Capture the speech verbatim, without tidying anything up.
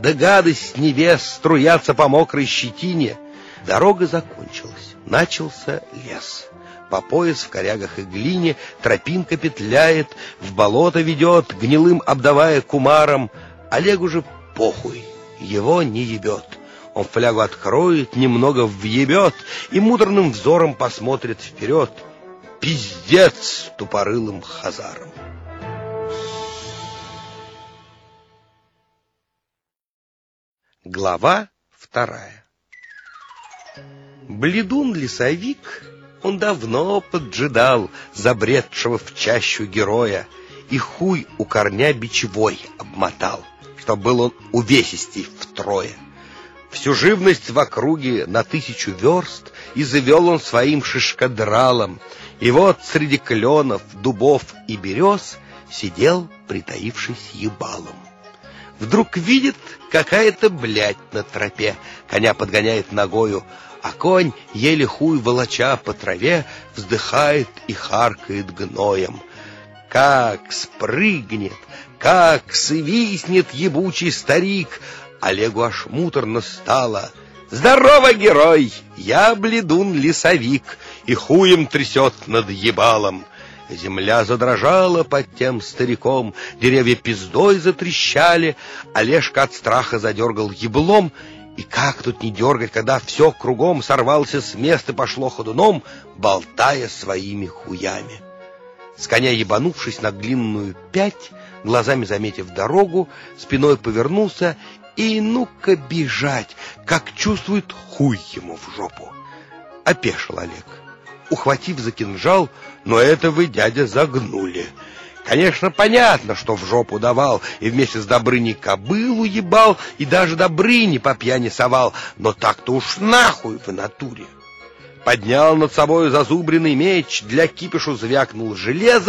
да гадость с небес струятся по мокрой щетине. Дорога закончилась, начался лес. По пояс в корягах и глине тропинка петляет, в болото ведет, гнилым обдавая кумаром. Олегу же похуй, его не ебет. Он флягу откроет, немного въебет и мудрым взором посмотрит вперед. Пиздец тупорылым хазаром. Глава вторая. Бледун-лесовик, он давно поджидал забредшего в чащу героя и хуй у корня бичевой обмотал, чтоб был он увесистей втрое. Всю живность в округе на тысячу верст и завел он своим шишкодралом. И вот среди кленов, дубов и берез сидел, притаившись ебалом. Вдруг видит, какая-то блядь на тропе, коня подгоняет ногою, а конь, еле хуй волоча по траве, вздыхает и харкает гноем. Как спрыгнет, как свистнет ебучий старик! Олегу аж муторно стало. «Здорово, герой! Я бледун-лесовик!» И хуем трясет над ебалом. Земля задрожала под тем стариком, деревья пиздой затрещали, Олежка от страха задергал еблом. И как тут не дергать, когда все кругом сорвался с места, пошло ходуном, болтая своими хуями. С коня ебанувшись на глинную пять, глазами заметив дорогу, спиной повернулся и ну-ка бежать, как чувствует, хуй ему в жопу. Опешил Олег, ухватив за кинжал, но это вы, дядя, загнули. Конечно, понятно, что в жопу давал, и вместе с Добрыней кобылу ебал, и даже Добрыни по пьяни совал, но так-то уж нахуй в натуре. Поднял над собой зазубренный меч, для кипишу звякнул железом,